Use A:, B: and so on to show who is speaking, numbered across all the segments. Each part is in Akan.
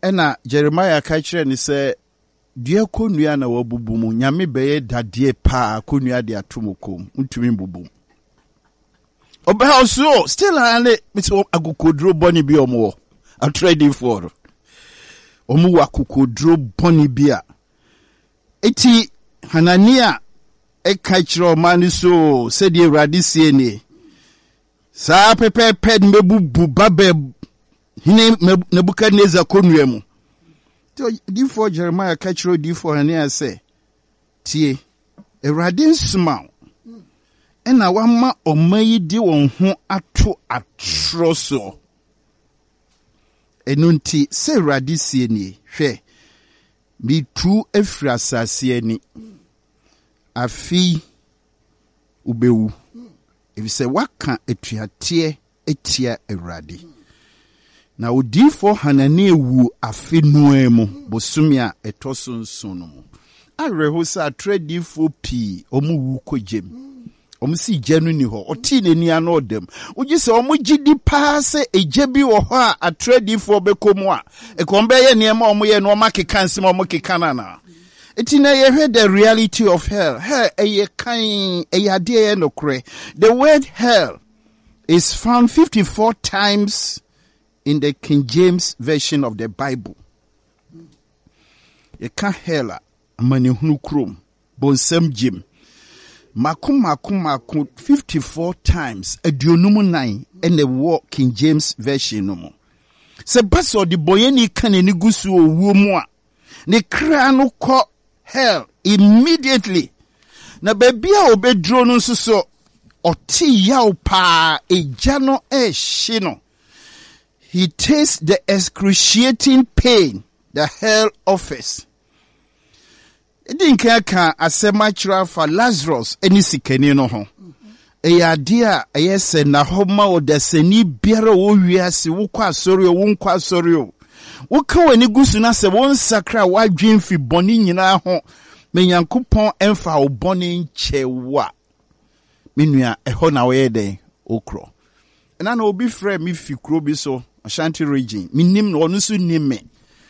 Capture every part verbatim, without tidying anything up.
A: ena Jeremiah ka kire ni se dua konua na wabubu mu nyame beye dadie pa konua de atomokom ntumi mbubu oba also still ane mito agokodro boni bi omo a trading for omu wakokodro boni bia eti Hanania e ka kire o mani so se de Awurade sie ni sa pepe ped mebubu babe hine Nebukadnezar konua mu D four Jeremiah kachiro D four Hanania say tie Awurade nsuma ena wama omayi di won ho ato atro so enunti se Awurade sie ni hwe mi tu afiri asase ani afi ubewu ebi se waka etuate etia Awurade na odi for Hanania wu afi nuemu bosumia etoso nso no mu areho sa trade for p omu wu kojem omu si jenu ni ho oti nani ana odem ogi se omu gidi pa se ejebi wo ho a atrade for bekomu a ekombe ye niema omu ye no makeka nsem omu keka na na eti na ye heard the reality of hell hell eye kan eye ade ye nokre. The word hell is found fifty-four times in the King James version of the Bible. You can't hell mani hunu krom bonsam jim makum makum makum fifty-four times aduonumu nine in the war King James version no mo se baso di boyeni kan ni gusu owo mu a ne kra no ko hell immediately na baby a obedro no nso so oti yaw pa eja no e hye no. He tastes the excruciating pain the hell offers. It didn't care asema chira for Lazarus any sikeni no ho. Eya dia ayese na homa o deseni biara wo wiase wo kwa sori wo nkwa sori o. Wo ka wani gusu na se won sakra wadwen fi boni nyina ho. Me Nyankopon emfa wo boni nchewa. Menua eho na we den okro. Na na obi frɛ me fi kuro bi so Ashanti region minim no no so nime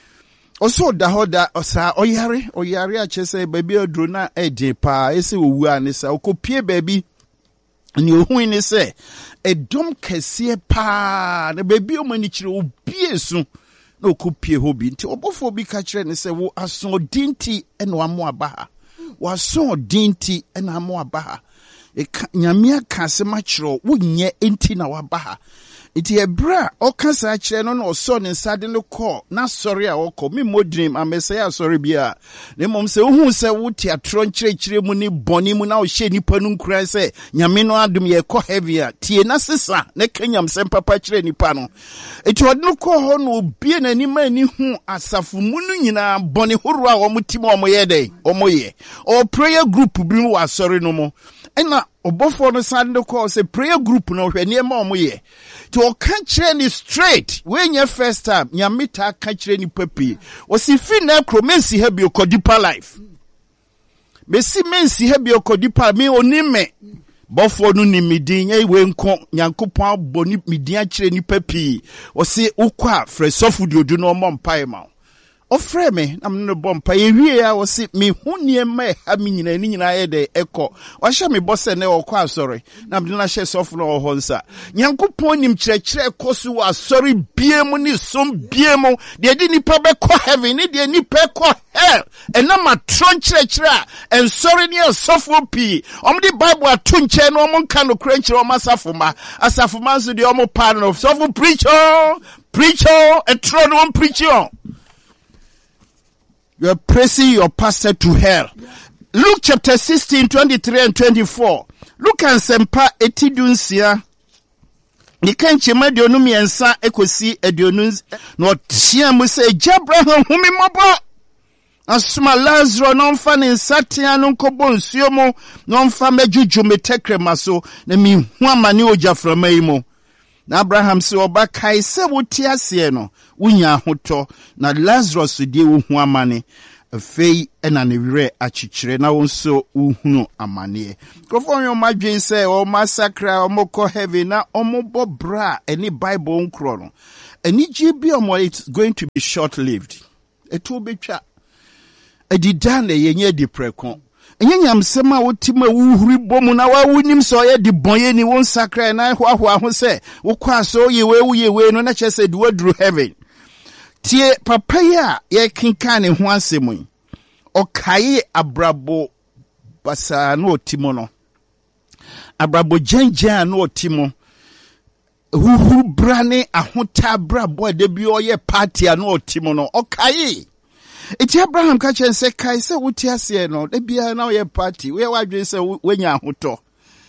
A: oso da hoda osa oyare oyare a chese baby odro na ede pa ese owu anisa okopie baby ni ohun ni se edom kese pa na baby o mani kire obie su na okopie hobi nti obofo bi ka kire ni se wo aso dinti eno amo abaha wo aso dinti eno amo abaha e nyamia ka se ma kire wo nye enti na wabaha. Iti ebra o kansa akire no no so ne nsade no call na sorry a okọ me modrim amesaya sorry bia na mom se ohun se wo teatro nkirekire mu ni boni mu na o hye nipa nu nkura se nyame no adum ye kọ heavy a tie na sesa na kanyam se papa kire nipa no iti od no call ho no obie na ni ma ni hu asafu mu nu nyina boni horo a wo mutim o mo ye dey o mo ye o prayer group bi mu wa sorry no mo ena obofo no sande call se prayer group no hwe ne ma o mo ye to kanchire ni straight when your first time nyamita kanchire ni papi osi fi na kromensi hebi okodipa life mesi mensi hebi okodipa me onime bofo no ni midin ye we nko Nyankopon aboni midin akire ni papi osi ukwa fresofu diodu no mo mpae ma ofre me na me bompa ye wie ya osi me hunie ma ha me nyina ni nyina ye de eko o hye me bose ne okọ asori na me na hye sofu no ho nsa Nyankopon nim kirekire kosu wa asori biemu ni som biemu de di nipa be ko heaven ni de nipa ko hell ena ma tron kirekire en sorry ni sofu pi om di bible atunche no om nka no kirekire om asafo ma asafo ma so de om pa no sofu preacher preacher e tro no preacher. You are praising your pastor to hell. Yeah. Luke chapter sixteen, twenty-three and twenty-four. Luke and Sempa etidunsia. Ni kanche ma de onu miensa ekosi edionu no tia mu se Abraham humi mobo. Asuma Lazarus no mfa ne nsatia no nkobo nsuo mu no mfa mejuju metekre maso na mi hu amane ojaframa yi mu. Na Abraham se oba kai se woti ase no unya hoto na Lazarus die wo hu amane Fei ena ne wire achichire na wonso uhunu amane. Krofo yo madwen se o massacre o moko heaven na omobo bra any Bible nkro no. Ani gibi omo it's going to be short lived. Eto betwa. Edida na yenye di prekon. Enye nyamsem a wotima wuhuri bomu na wa wunim so ye di bonye ni won sacre na hwahwa ho se wo kwa so ye we ye we no na chese di wadru heaven. Tie papa ya ye kinka ne ho asemu okaye abrabo basa no otimo no abrabo jenja no otimo huhu brane ahota abrabo de bi oye party no otimo no okaye eti Abraham ka chen se kai se wuti ase no de bia na oye party we wadwen se wenya ahoto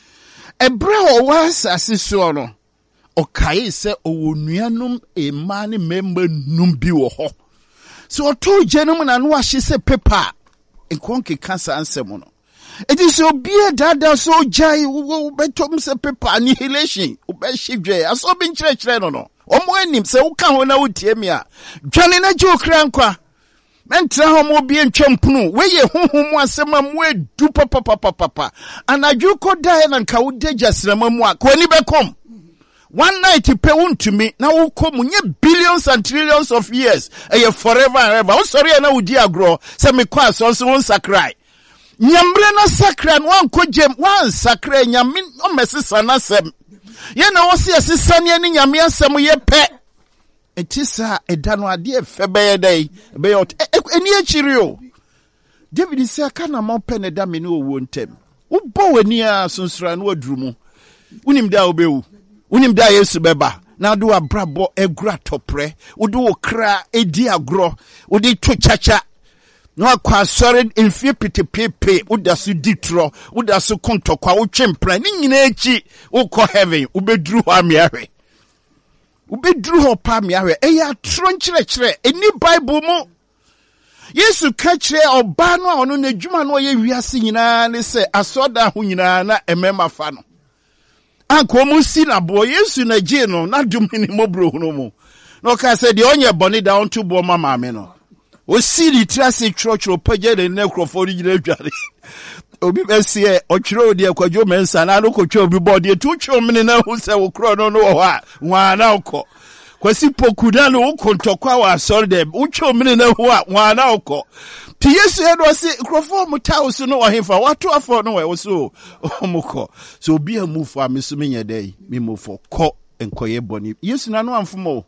A: ebra o was asiso no okaye se owonuanum ema ne member num bi wo ho so to jenum na no ahye se paper enkonke cancer ansem no it is obia dada so jai wo betom se paper annihilation obehidwe aso bi nkyerɛkyerɛ no no omo anim se wo ka ho na wotie mi a dwane na gye okra nkwa mentra ho mo bi ntwampunu we ye honhom asem am we du papa papa papa anadwo kodai na nka wo dagya srama mu a ko ani bekom. One night you pay one to me. Now we come nye billions and trillions of years. A forever and ever. Oh sorry, na udi agro. Se me kwa so so one sakrai. Nyambre na sakrai one ko jem one sakrai nyamin o mesi sana sem. Ye na osi asisa ne ni nyame asem ye pe. Etisa edano ade efebe ye dai. Be yo eni akiri o. David say aka na mo pe ne da me no wo ntem. Wo bo wani a sunsura no adrumu. Unim da obewu. Unim da Yesu beba na do abrabo egura topre udu okra edi agro udi to chacha no akwa sore enfie petepepe uda su ditro uda su kontokwa utwempra ni nyina echi ukọ heaven ubedru ho amiahwe ubedru ho pa amiahwe eya tro nkyerɛkyerɛ eni Bible mu Yesu ka kyerɛ oba no a ono na dwuma no ye wiase nyina ne se asoda ho nyina na emema fa no anko mu si na bo Yesu na je no na dum ni mobro no mu no ka se de onye boni da onto bo mama me no o si di trase chrochro page de ne krofo ri gina dware obi besi e o chro de akwadwo mensa na no ko twa obi bo de tu twa mene na hu se wo kro no no ho a wa na uko kwasi pokuda no ukontokwa wa sorry dem utwa mene na hu a wa na uko ti Yesu edo se krofo mutausu no ohemfa watu afọ no we so omuko so obi amufu ameso menye dai mimofo ko enkoye boni Yesu na no amfomo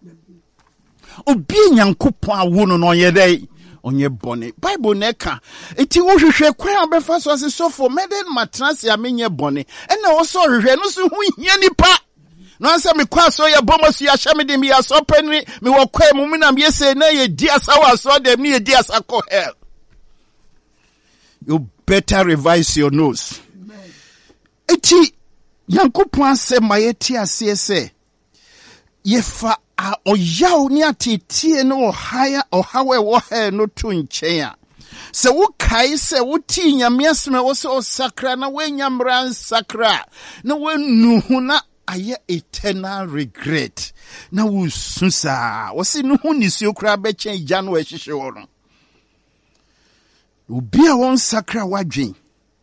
A: obi nyankopon awo no no ye dai onye boni Bible neka eti wo hwehwe kwan abefa so ase sofo meden matranse amenye boni ena wo so hwehwe no so hu hia nipa no ansa me kwa so ya bomo so ya hye de me ya so pani me wo kwa mu na me se na ye di asa wa so dem ne ye di asa ko hell. You better revise your nose. Eti Yankopon se mayeti ase se yefa a oyaw ni atetie no ohaya ohawe wo he no to nchen a se wo kai se wo ti nyame asme wo se osakra na wenyamra sakra na wenu na aye eternal regret na wo susa wo se no hu ni si okra be chen gya no ehihye wo no obi a won sakra wadwen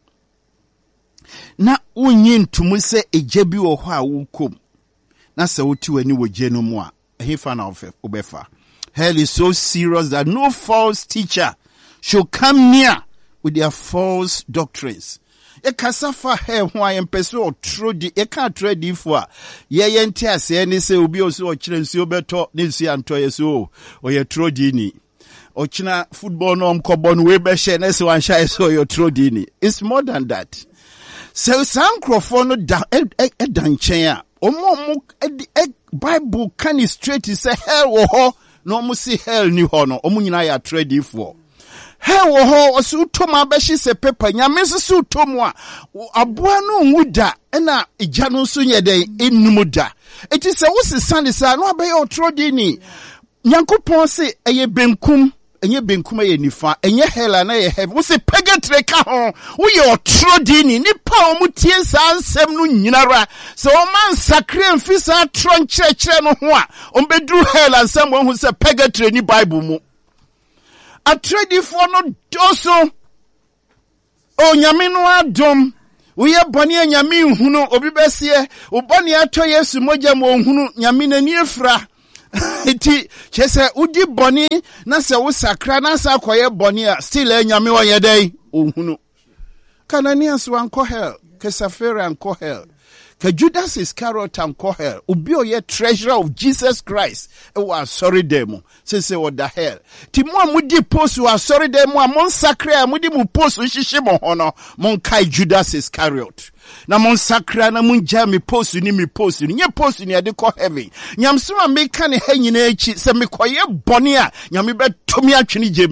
A: na unyi ntumu se eje bi wo ho a wukom na se woti wani woje no mu a ehefa na obefa. Hell is so serious that no false teacher should come near with their false doctrines. E kasafa he ho a yempese o trodi e ka trodi fo a ye ye ntia se ni se obi o se o kire nsi obeto ni nsi anto ye so o ye trodi ni ochina football no mkobo no we be share na se wan sha so your trodi ni. It's more than that. So sankrofo no da edan chen a omo mo Bible can straight say hell wo ho no mo see hell ni ho no omo nyina ya trade for hell wo ho osu toma be shi se paper nyame su tomu a aboa no nwuda na igya no so nye den enum da eti se wo se sande sa no abe yo trade ni Nyankopon se eye benkum enye benkum eye nifa enye hell na ye heaven wo se purgatory ka ho wo ye otrodi ni nipa o mutie sa ansem no nyinara se o man sakre mfisa tro nkyerɛkyerɛ no ho a o bedru hell ansem wo hu se purgatory ni Bible mu atredi for no doso o nyame no adom uye boni nyame nhunu obi besie uboni ato Yesu moja mo nhunu nyame nani efra iti chese udi boni na se wo sakra na sa koye boni a still nyame wo yedai ohunu Kananias wanko hell Kesafira anko hell Ke Judas Iscariot anko hell ubi oye treasurer of Jesus Christ e wa sorry demo se se what the hell ti mo amudi post wa sorry demo amon sakra amudi mu post hihye mo hono mon kai Judas Iscariot na mon sakra na mun ja me post ni me post ni nye post ni ade ko heaven nyamsoma me ka ne ha nyina echi se me koye bone a nyame betomi atwene jem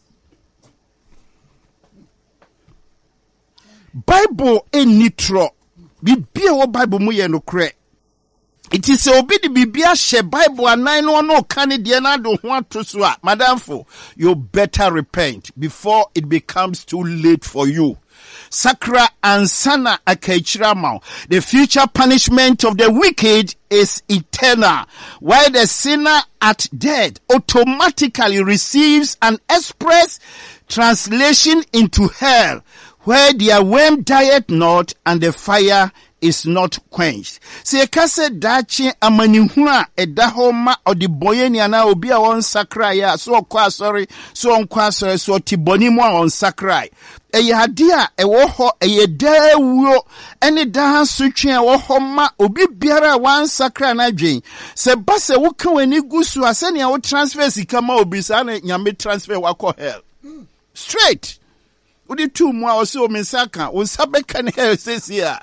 A: Bible en nitro Bibia wo Bible mu ye no kre. It is obi di bibia she Bible anan no no kan de na do ho ato so a madamfo you better repent before it becomes too late for you. Sakra and sana akechirama. The future punishment of the wicked is eternal, while the sinner at death automatically receives an express translation into hell, where their worm dieth not and the fire is not quenched. Se kase dachi amanihuna edahoma odiboyeni ana obi a won sakrai ya so kwa sorry so kwa sorry so tiboni mu a won sakrai. Eye ade a ewo ho eye dawuo ene dan sotwe ewo ho ma obi biara wan sakra na dwen se ba se wo kan wani gusu asene a wo transfer sika ma obi sa na nyame transfer wako hell straight. Udi tu mu a o se o mensaka o sabeka ne hell sesia.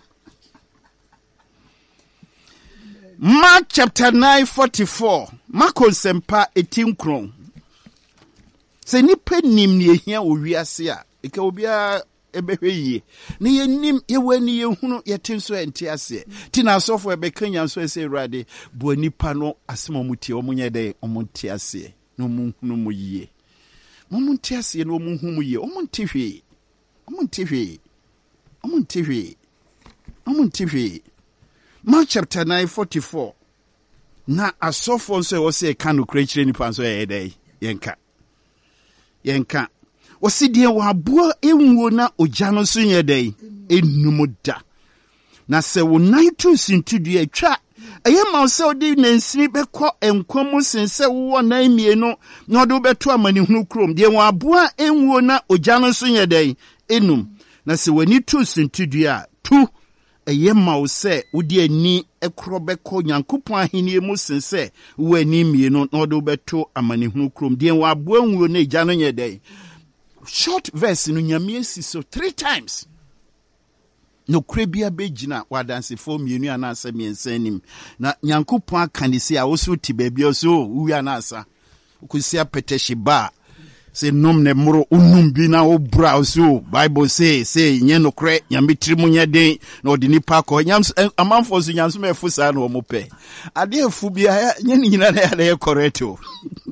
A: Mark chapter nine forty-four. Marko sempa eighteen kron. Se nipa nim ne ehia owiase a eka obia ebehwe yi. Ne ye nim ye wani ye hunu ye tinso ente ase. Ti na asofo ebeka nyanso ese Awurade bo nipa no asema mutie omunye de omunte ase. No munhunu mu yie. Omunte ase no munhunu mu yie. Omunte hwe. Omunte hwe. Omunte hwe. Omunte hwe. Mark chapter nine forty-four. Na asofo nso wo se ka no krechire nipa nso ye dey yenka. Yenka. Wo si de wo aboa enwo na ogya no so ye dey enumuda. Na se wo nan to sintudu atwa eye ma se odi nansini bekọ enkwam sense wo nan mienu na odo beto amanihunu krom de wo aboa enwo na ogya no so ye dey enum. Na se wani to sintudu a tu eye ma wo se wodi ani ekrobeko nyankopon ahenie mu sense wo ani mienu na odo beto amanihunu krom de wo aboa enwo na egya no ye dey. Short verse no nyame si so three times. No krebia begina wadanse fo mienu anasa miensanim na nyankopon akanisi a wo so ti babia so wu anasa ukusia peteshi ba se nom ne mro unum bi na wo bra so Bible say say nye no kre nyame trimu nye den na odini pa ko nyam amanfo so nyanso me fusa na wo mope ade afu bia nye ni nyina na ya correct o.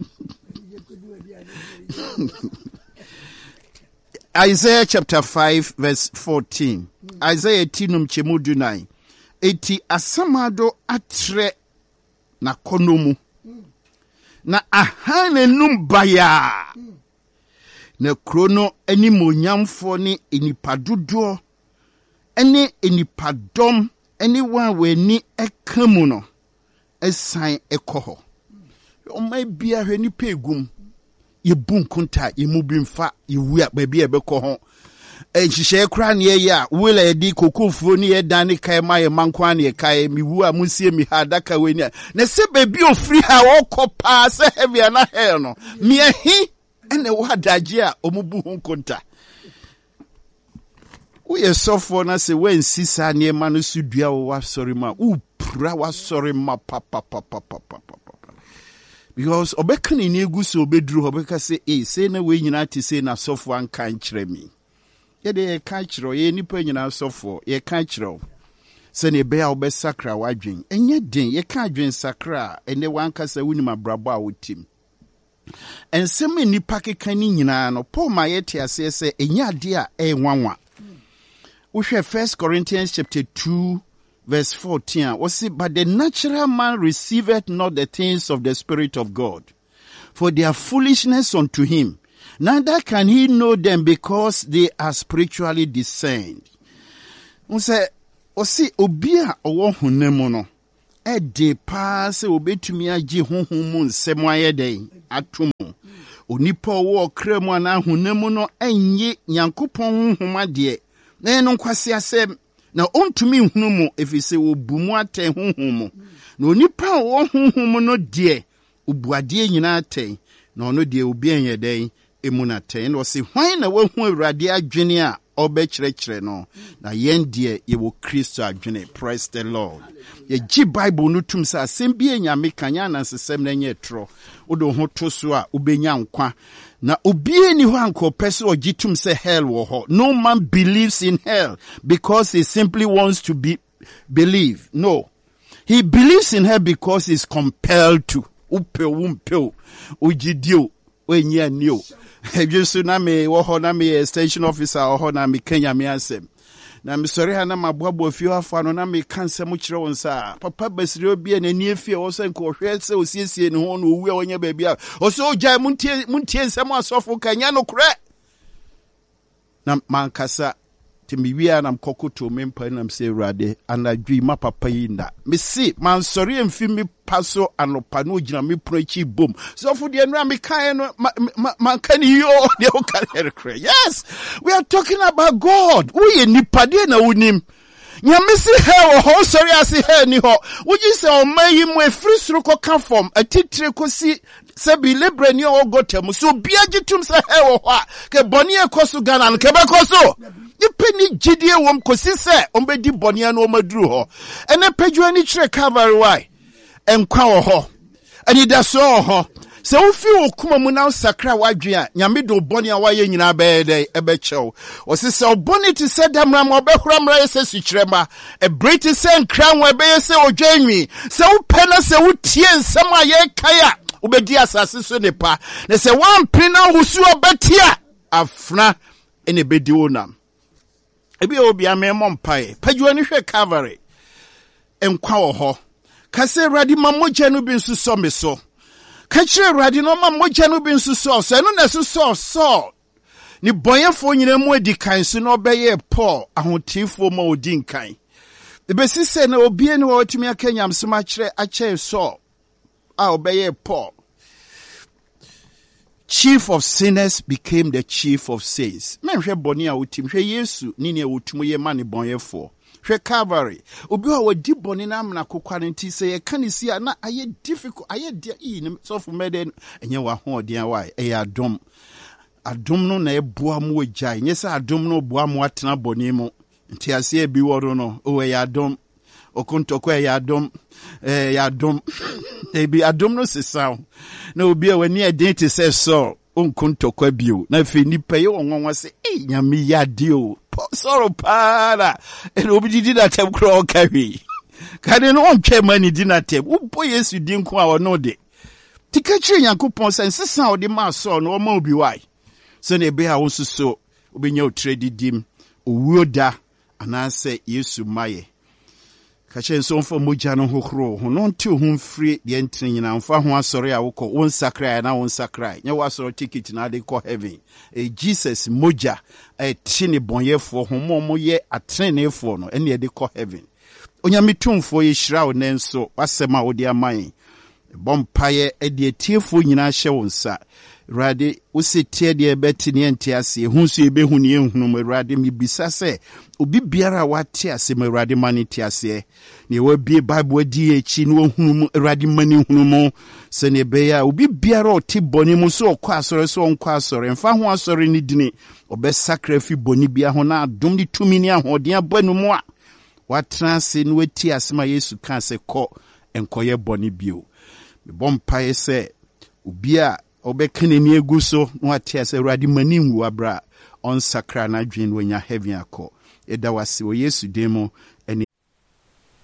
A: Isaiah chapter five verse fourteen. Isaiah tinum chemudu nine. Eti asamado atre na konomu. Na ahane numbaya. Na krono eni monyamfo ni enipadudo. Eni enipadom. Eni wawe ni ekamu no. Esan ekoho. Omai biya hwe ni pegum. Ye bun kunta ye mubimfa ye wia baby ebeko ho ehihye kra ne ye a wela edi kokofuo ne ye dan ne kai ma ye mankwa ne ye kai mi wu a munsie mi ha daka weni na se baby ofri ha wo kopa se heavy na hell no mi ehi ene wo adaje a omubu hu kunta wo ye sofo na se wen sisa ne ma no sudua wo wa sorry ma u pra wa sorry ma papa papa papa. Because obekani ni eguso obedru obeka say eh say na we nyina ti say na sofo an kan kire mi ye de kan kire ye nipa nyina sofo ye kan kire se ne be a obesakra wadwen enye den ye kan adwen sakra ene wankasa wunima brabo a wotim ensem nipa keka ni nyina no Paul ma ye ti ase se enye ade a e nwanwa wo hwe First Corinthians chapter two verse fourteen, was it, but the natural man receiveth not the things of the Spirit of God, for their foolishness unto him. Neither can he know them because they are spiritually discerned. Unse osi obia owo honemu no e de pa se obetumi agi honhom mu nsem ayeden atomo. Onipa owo kremu ana honemu no enye Nyankopɔn honhom ade. Na eno nkwase asem na ontumi hunu mu efise obumu ate honhom mu. Na onipa owo honhom no de obuade nyina ate. Na ono de obi enye den emuna ten no se hwan na wahu Awurade adwene a obekyerekere no na yendie ye wo Kristo adwene. Praise the Lord. Ye gi Bible no tum sa asem bi enyame kanya na sesem na nye tro odo ho to so a obenya nkwa na obi ni ho anko pese ogi tum se hell wo ho. No man believes in hell because he simply wants to be believe. No, he believes in hell because he's compelled to. Upe umpe ujidio wenye niyo. Ejusu na me woho na me extension officer woho na me Kenya me asem. Na me sori ha na maboabo fie afo no na me kanse mu kire won sa papa basiri obi na ni efie wo se nko hwe se osiesie ne ho no owu a onye ba bia o so ogya muntie muntie nsem asofo kanya no kure na mankasa timiwia na mkokoto mempa na mse Awurade anadwi ma papa yi nda me si man sori emfi mi paso anopa no gina me prochi bom so for the enra me kan no man kan yo de o kan kre. Yes, we are talking about God. We nipade na unim nyame si he ho sori ase he ni ho wuji se o mayi mu efri suru ko ka form atitire ko si se bi lebre ni o gotem so bia gitum se he ho a ke boni ekoso Ghana ke be koso ipeni gidie wom kosi se ombedi boni na o maduru ho ene paju ani kire Calvary why enkwa wo ho ani da so ho se wo fi okuma mu na sakra wadwe a nyame do boni a waye nyina be dey ebe chew o se se oboni ti se damra ma obehura mra yese sukrema e briti se nkran we be yese odwanwi se wo pena se wo tie nsem a ye kaya obedi asase so ne pa na se wan pina husu obetia afna ene bedi wonam ebi obi amemo mpae pagwa ni hwe Calvary enkwa wo ho kase Awurade ma mogya no bi nso so me so ka kire Awurade no ma mogya no bi nso so so eno na so so so ni boyefo nyina mu adi kan so no obeye Paul ahotifo ma odi nkan ebesi se na obi eni wo tumi akanyam so ma kire ache so a obeye Paul. Chief of sinners became the chief of saints. Men hwe boni a wotim hwe Yesu ni ne wotum ye mane bonyefo. Hwe Calvary. Obi wa wadi boni na amna kokwa nti se ye kanisi na aye difficult aye dia e so for meden enye wa ho odian wa e adom. Adom no na eboa mu ogya. Nye se adom no boa mu atena boni mu. Nti ase e bi woro no o e adom. Okontoko e adom. Eh ya adom. E bi adom no sesa. Na obi a wani identity say so onkontoko bio. Na fe nipa ye wonwa se eh nyame yade o. Sorrow para. E obi didi na tem kro kawi. Kade no ontwe mani di na tem. Upo Yesu di nko a wono de. Tikachiri Nyankopon se sesa o de ma so no ma obi wai. Se na ebe a wonsuso obenya o trade dim owuoda anase Yesu maye. Kache so mfa mogya no hohoro ho no nte ho mfiri de ntene nyina mfa ho asore a wokọ won sakrai na won sakrai nya wasoro ticket na de kọ heaven e Jesus mogya e tine bonyefo ho mo mo ye atrenefo no ene de kọ heaven onyamitumfo ye hyira wo nenso wasema wo de aman bompaye e de tiefo nyina hye wo nsa Awurade usitie de beti ne entiase hu so ebehu ne ehunu mo Awurade mi bisa se obi biara wate ase mo Awurade mani tiase ne wa bie Bible adi echi ne ohunu mo Awurade mani hunu mo se ne be ya obi biara oti boni mo so okọ asore so onko asore mfa ho asore ni dini obe sacrifice boni bia ho na adom ni tumi ni ahoden abanu mo a watranse ne wati asema Yesu kan se kọ enkoye boni bio me bompae se obi a obekene ni eguso no atia se Awurade manim wu abra on sakra na dwen wanya heaven akọ eda wase o Yesu demo